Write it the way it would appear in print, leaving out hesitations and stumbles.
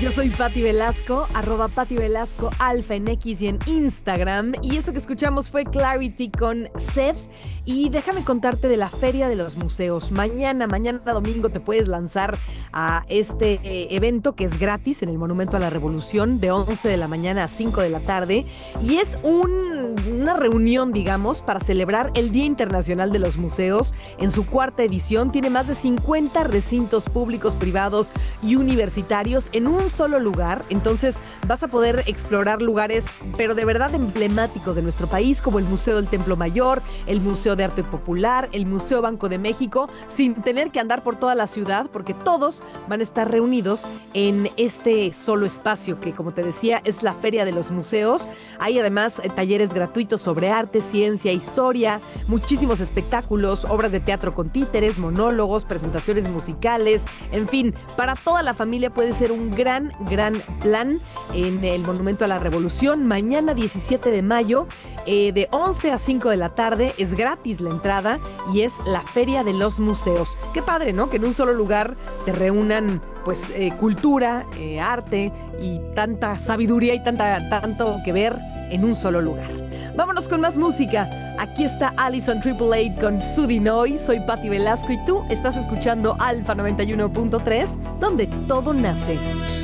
Yo soy Patti Velasco, @Patti Velasco Alfa en X y en Instagram. Y eso que escuchamos fue Clarity con Seth. Y déjame contarte de la Feria de los Museos. Mañana domingo te puedes lanzar a este evento que es gratis en el Monumento a la Revolución de 11 de la mañana a 5 de la tarde. Y es una reunión, digamos, para celebrar el Día Internacional de los Museos. En su cuarta edición tiene más de 50 recintos públicos, privados y universitarios en un solo lugar. Entonces vas a poder explorar lugares, pero de verdad emblemáticos de nuestro país, como el Museo del Templo Mayor, el Museo de Arte Popular, el Museo Banco de México, sin tener que andar por toda la ciudad, porque todos van a estar reunidos en este solo espacio que, como te decía, es la Feria de los Museos. Hay además talleres gratuitos sobre arte, ciencia, historia, muchísimos espectáculos, obras de teatro con títeres, monólogos, presentaciones musicales, en fin, para toda la familia puede ser un gran plan en el Monumento a la Revolución. Mañana 17 de mayo, de 11 a 5 de la tarde, es gratis la entrada y es la Feria de los Museos. Qué padre, ¿no? Que en un solo lugar te reúnan pues cultura, arte y tanta sabiduría y tanto que ver en un solo lugar. Vámonos con más música. Aquí está Allison 888 con Sudinoy. Soy Patti Velasco y tú estás escuchando Alfa 91.3, donde todo nace.